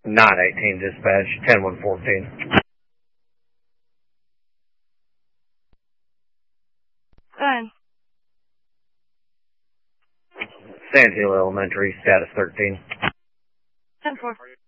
918 dispatch, 10114. Fine. Sand Hill Elementary, status 13. 10-4.